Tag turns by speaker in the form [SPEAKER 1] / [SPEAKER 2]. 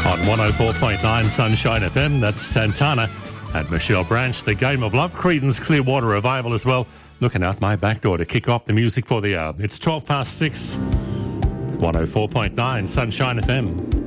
[SPEAKER 1] On 104.9 Sunshine FM, that's Santana and Michelle Branch. The Game of Love, Creedence Clearwater Revival as well. Looking out my back door to kick off the music for the hour. It's 6:12. 104.9 Sunshine FM.